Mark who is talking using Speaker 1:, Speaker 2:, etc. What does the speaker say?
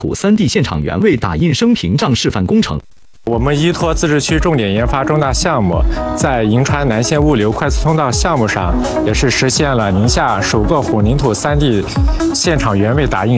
Speaker 1: 土3D 现场原位打印生屏障示范工程。
Speaker 2: 我们依托自治区重点研发重大项目，在银川南线物流快速通道项目上，也是实现了宁夏首个混凝土3D 现场原位打印。